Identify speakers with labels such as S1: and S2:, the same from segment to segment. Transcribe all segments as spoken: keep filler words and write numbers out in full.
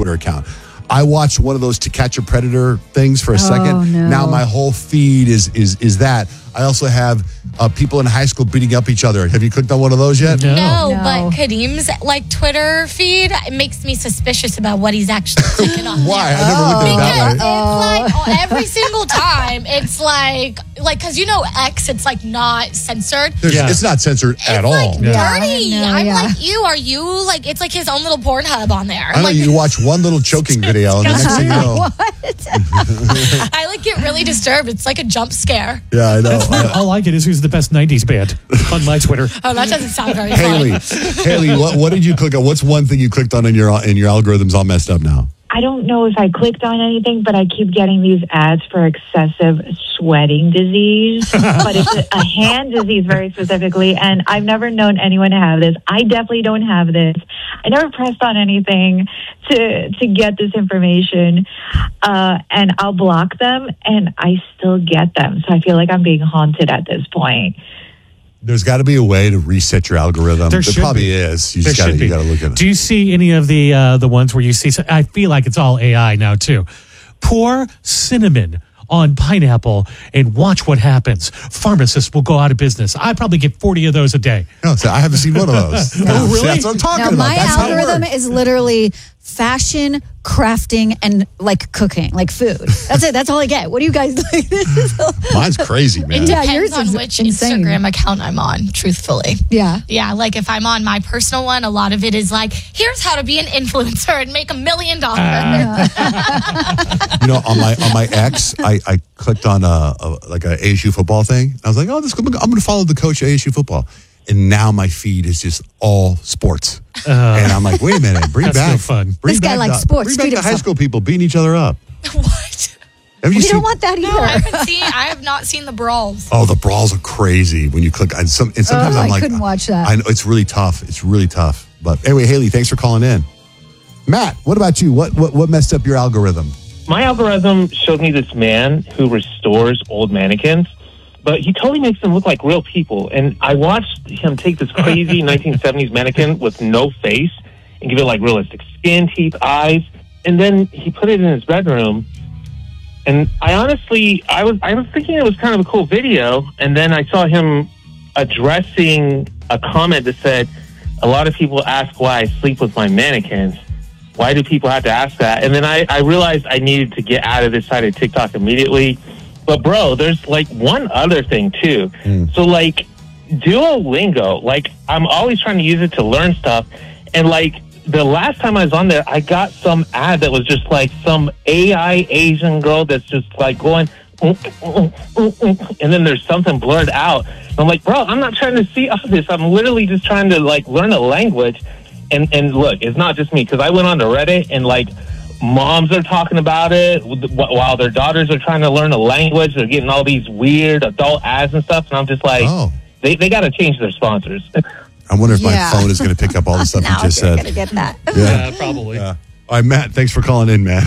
S1: Twitter account. I watched one of those To Catch a Predator things for a
S2: Oh,
S1: second.
S2: no.
S1: Now my whole feed is is is that. I also have uh, people in high school beating up each other. Have you clicked on one of those yet?
S3: No,
S2: No.
S3: but Kadeem's like Twitter feed, it makes me suspicious about what he's actually clicking on.
S1: Why?
S3: there.
S1: I never looked at it
S3: Because
S1: that way.
S3: it's like oh, every single time, it's like, like, because you know X, it's like not censored.
S1: There's-
S4: Yeah.
S1: It's not censored
S3: It's
S1: at all.
S3: like
S2: Yeah.
S3: dirty.
S2: No,
S3: I'm
S2: yeah.
S3: like, you, are you, like, it's like his own little Pornhub on there.
S1: I know
S3: Like,
S1: you watch one little choking video, and the next thing you know,
S3: I like get really disturbed. It's like a jump scare.
S1: yeah, I know.
S4: That's not, all I get is who's the best nineties band on my Twitter.
S3: Oh, that doesn't sound very
S1: Haley,
S3: fun.
S1: Haley, what, what did you click on? What's one thing you clicked on in your in your algorithm's all messed up now?
S5: I don't know if I clicked on anything, but I keep getting these ads for excessive sweating disease. But it's a, a hand disease very specifically, and I've never known anyone to have this. I definitely don't have this. I never pressed on anything to to get this information, uh, and I'll block them, and I still get them. So I feel like I'm being haunted at this point.
S1: There's got to be a way to reset your algorithm.
S4: There
S1: There
S4: should
S1: probably
S4: be.
S1: is. You
S4: There
S1: just got
S4: should
S1: to you
S4: be.
S1: got to look at it.
S4: Do you see any of the uh, the ones where you see? I feel like it's all A I now too. Pour cinnamon on pineapple and watch what happens. Pharmacists will go out of business. I probably get forty of those a day.
S1: No, so I haven't seen one of those.
S4: Oh, really?
S1: See, that's what I'm talking
S2: Now,
S1: about.
S2: my
S1: That's how it
S2: algorithm
S1: works.
S2: is literally fashion, crafting, and like cooking, like food. That's it. That's all I get. What do you guys like? This is all-
S1: Mine's crazy, man.
S3: It
S2: Yeah,
S3: depends
S2: yours
S3: on
S2: is
S3: which
S2: insane.
S3: Instagram account I'm on, truthfully.
S2: yeah.
S3: Yeah, like if I'm on my personal one, a lot of it is like, here's how to be an influencer and make a million dollars.
S1: You know, on my on my ex, I, I clicked on a, a like a A S U football thing. I was like, oh, this I'm going to follow the coach of A S U football, and now my feed is just all sports. and I'm like, wait a minute, bring
S4: That's
S1: back
S4: no fun.
S1: Bring
S2: This guy
S1: back
S2: likes
S1: the,
S2: sports.
S1: Bring back
S2: Feed
S1: the high
S2: himself.
S1: school people beating each other up.
S3: What?
S1: Have you
S2: We
S1: seen?
S2: don't want that either.
S3: No, I haven't seen, I have not seen the brawls.
S1: Oh, the brawls are crazy when you click. And, some, and sometimes
S2: Oh,
S1: I'm
S2: I
S1: like,
S2: couldn't watch that.
S1: I know it's really tough. It's really tough. But anyway, Haley, thanks for calling in. Matt, what about you? What what what messed up your algorithm?
S6: My algorithm showed me this man who restores old mannequins, but he totally makes them look like real people. And I watched him take this crazy nineteen seventies mannequin with no face and give it like realistic skin, teeth, eyes, and then he put it in his bedroom. And I honestly, I was I was thinking it was kind of a cool video, and then I saw him addressing a comment that said, "A lot of people ask why I sleep with my mannequins. Why do people have to ask that?" And then I, I realized I needed to get out of this side of TikTok immediately. But bro, there's like one other thing too.
S1: Mm.
S6: So like Duolingo, like I'm always trying to use it to learn stuff. And like the last time I was on there, I got some ad that was just like some A I Asian girl that's just like going, "Mm, mm, mm, mm," and then there's something blurred out. And I'm like, bro, I'm not trying to see all this. I'm literally just trying to like learn a language. And and look, it's not just me, because I went on to Reddit and like moms are talking about it while their daughters are trying to learn a language. They're getting all these weird adult ads and stuff. And I'm just like,
S1: Oh.
S6: they, they got to change their sponsors.
S1: I wonder if
S2: Yeah.
S1: my phone is going to pick up all the stuff
S2: now
S1: you just
S2: you're
S1: said.
S2: gonna get that.
S1: Yeah.
S4: probably.
S1: Yeah. All right, Matt, thanks for calling in, man.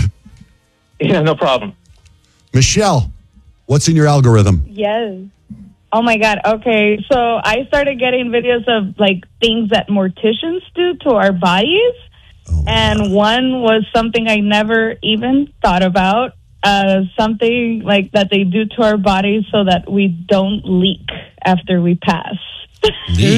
S6: Yeah, no problem.
S1: Michelle, what's in your algorithm?
S7: Yes. Oh my God. Okay. So I started getting videos of like things that morticians do to our bodies.
S1: Oh, my
S7: And
S1: God.
S7: one was something I never even thought about. Uh, something like that they do to our bodies so that we don't leak after we pass.
S1: Leak.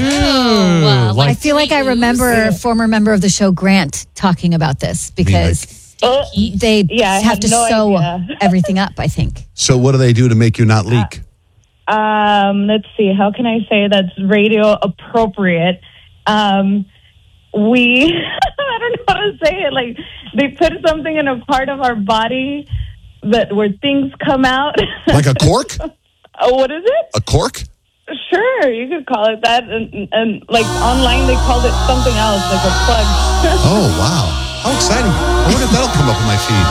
S3: uh,
S4: like-
S2: I feel like I remember a former member of the show, Grant, talking about this because
S7: Oh,
S2: they
S7: Yeah, I
S2: have
S7: had
S2: to
S7: no
S2: sew
S7: idea.
S2: everything up, I think.
S1: So what do they do to make you not leak?
S7: um, let's see. How can I say that's radio appropriate? Um, we, I don't know how to say it. Like they put something in a part of our body that where things come out.
S1: Like a cork?
S7: Oh, what is it?
S1: A cork?
S7: Sure, you could call it that. And, and like online, they called it something else, like a plug.
S1: Oh, wow. How exciting. I wonder if that'll come up in my feed.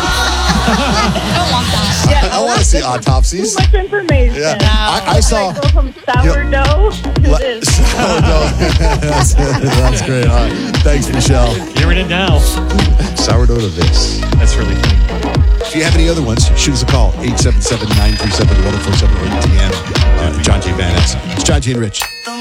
S3: I don't want that.
S1: I want to see autopsies.
S7: Too much information.
S1: Yeah. I, I saw.
S7: Like go from sourdough to
S1: Le-
S7: this.
S1: Sourdough. that's, that's great. All right. Thanks, Michelle.
S4: Hearing it now.
S1: Sourdough to this.
S4: That's really funny.
S1: If you have any other ones, shoot us a call. eight seven seven, nine three seven, one oh four seven or A T M. Uh, John J. Van Ness. It's John J. and Rich.